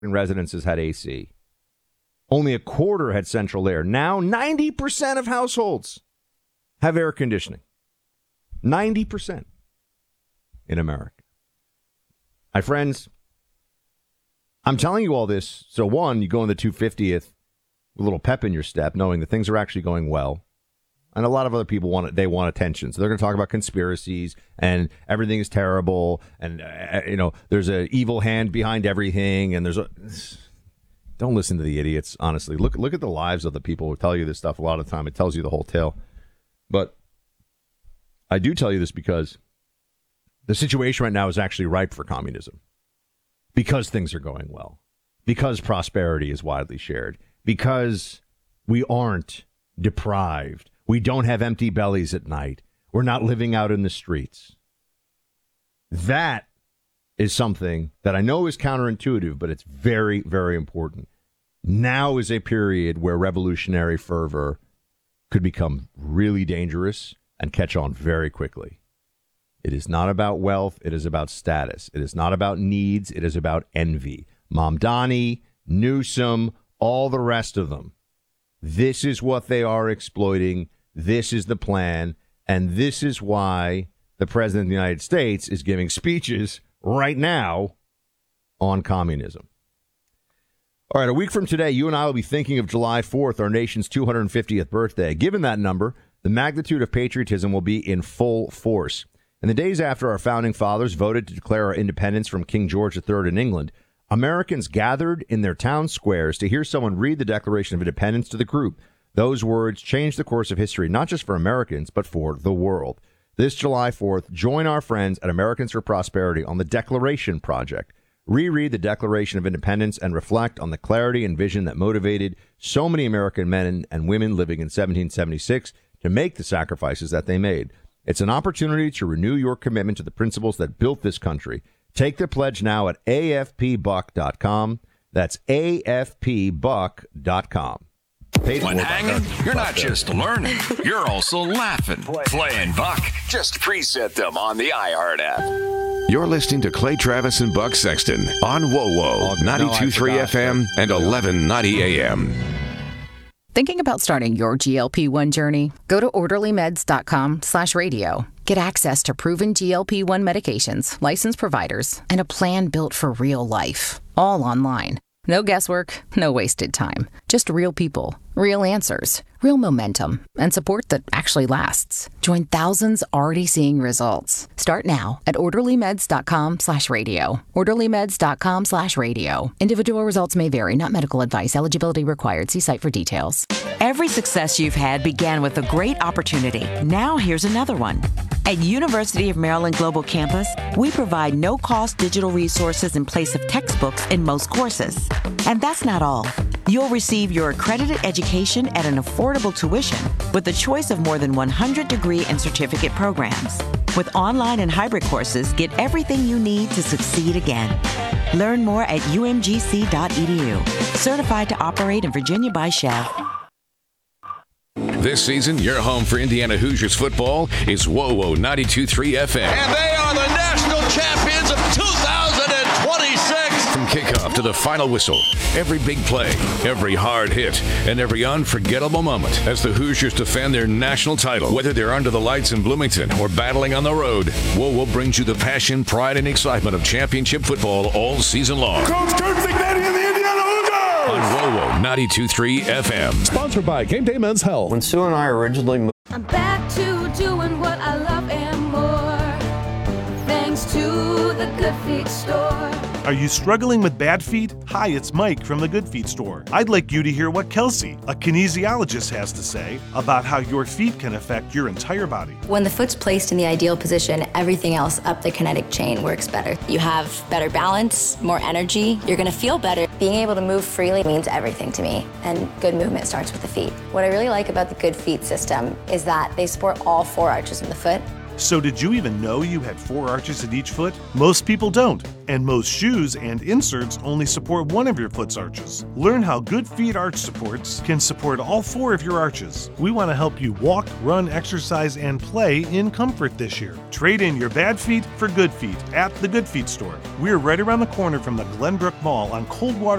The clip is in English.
residences had AC. Only a quarter had central air. Now 90% of households have air conditioning. 90% in America. My friends, I'm telling you all this. So one, you go in the 250th with a little pep in your step, knowing that things are actually going well. And a lot of other people want attention. So they're going to talk about conspiracies and everything is terrible. And, there's an evil hand behind everything. And don't listen to the idiots, honestly. Look at the lives of the people who tell you this stuff a lot of the time. It tells you the whole tale. But I do tell you this because the situation right now is actually ripe for communism. Because things are going well. Because prosperity is widely shared. Because we aren't deprived. We don't have empty bellies at night. We're not living out in the streets. That is something that I know is counterintuitive, but it's very, very important. Now is a period where revolutionary fervor could become really dangerous and catch on very quickly. It is not about wealth. It is about status. It is not about needs. It is about envy. Mamdani, Newsom, all the rest of them. This is what they are exploiting. This is the plan. And this is why the president of the United States is giving speeches right now on communism. All right, a week from today, you and I will be thinking of July 4th, our nation's 250th birthday. Given that number, the magnitude of patriotism will be in full force. In the days after our founding fathers voted to declare our independence from King George III in England, Americans gathered in their town squares to hear someone read the Declaration of Independence to the group. Those words changed the course of history, not just for Americans, but for the world. This July 4th, join our friends at Americans for Prosperity on the Declaration Project. Reread the Declaration of Independence and reflect on the clarity and vision that motivated so many American men and women living in 1776 to make the sacrifices that they made. It's an opportunity to renew your commitment to the principles that built this country. Take the pledge now at afpbuck.com. That's afpbuck.com. When hanging, you're not just learning, you're also laughing. Playing Buck. Just preset them on the iHeart app. You're listening to Clay Travis and Buck Sexton on WoWo, 92.3 FM and 1190 AM. Thinking about starting your GLP-1 journey? Go to orderlymeds.com/radio. Get access to proven GLP-1 medications, licensed providers, and a plan built for real life. All online. No guesswork, no wasted time. Just real people, real answers, real momentum, and support that actually lasts. Join thousands already seeing results. Start now at orderlymeds.com/radio. orderlymeds.com/radio. Individual results may vary, not medical advice. Eligibility required. See site for details. Every success you've had began with a great opportunity. Now here's another one. At University of Maryland Global Campus, we provide no-cost digital resources in place of textbooks in most courses. And that's not all. You'll receive your accredited education at an affordable tuition with a choice of more than 100 degree and certificate programs. With online and hybrid courses, get everything you need to succeed again. Learn more at umgc.edu. Certified to operate in Virginia by Chev. This season, your home for Indiana Hoosiers football is WoWo 92.3 FM. And they are the national champions of 2026. From kickoff to the final whistle, every big play, every hard hit, and every unforgettable moment as the Hoosiers defend their national title. Whether they're under the lights in Bloomington or battling on the road, WoWo brings you the passion, pride, and excitement of championship football all season long. Coach Kurt Cignetti and the Indiana Hoosiers! On WoWo 92.3 FM. Sponsored by Game Day Men's Health. When Sue and I originally moved, I'm back to doing what I love and more, thanks to the Good Feet store. Are you struggling with bad feet? Hi, it's Mike from the Good Feet store. I'd like you to hear what Kelsey, a kinesiologist, has to say about how your feet can affect your entire body. When the foot's placed in the ideal position, everything else up the kinetic chain works better. You have better balance, more energy, you're gonna feel better. Being able to move freely means everything to me, and good movement starts with the feet. What I really like about the Good Feet system is that they support all four arches of the foot. So did you even know you had 4 arches in each foot? Most people don't, and most shoes and inserts only support one of your foot's arches. Learn how Good Feet arch supports can support all 4 of your arches. We want to help you walk, run, exercise, and play in comfort this year. Trade in your bad feet for good feet at the Good Feet store. We're right around the corner from the Glenbrook Mall on Coldwater